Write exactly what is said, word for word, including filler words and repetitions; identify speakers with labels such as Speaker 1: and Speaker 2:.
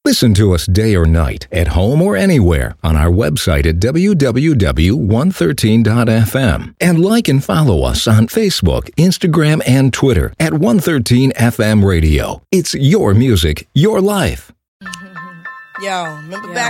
Speaker 1: Listen to us day or night, at home or anywhere, on our website at w w w dot one thirteen dot f m. And like and follow us on Facebook, Instagram, and Twitter at one thirteen F M Radio. It's your music, your life.
Speaker 2: Yo, remember
Speaker 3: Yeah.
Speaker 2: back